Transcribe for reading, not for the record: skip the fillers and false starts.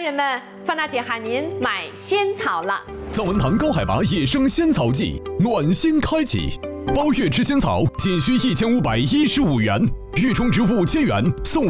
人们，范大姐喊您买仙草了。 藏文堂高海拔野生仙草季暖心开启，包月吃仙草仅需1515元，月充值5000元送。